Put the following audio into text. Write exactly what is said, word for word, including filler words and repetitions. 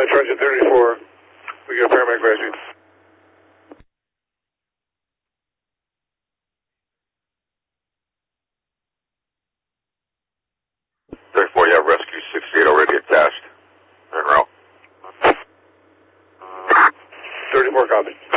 Sergeant thirty-four. We got paramedic rescue. thirty-four, you have rescue sixty-eight already attached. En route. thirty-four, copy.